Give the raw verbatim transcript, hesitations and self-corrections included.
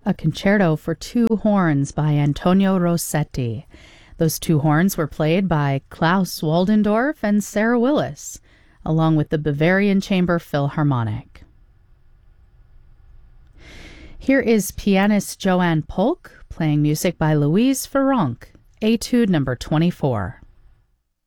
A concerto for two horns by Antonio Rossetti. Those two horns were played by Klaus Waldendorf and Sarah Willis, along with the Bavarian Chamber Philharmonic. Here is pianist Joanne Polk playing music by Louise Farronc, Etude number twenty-four.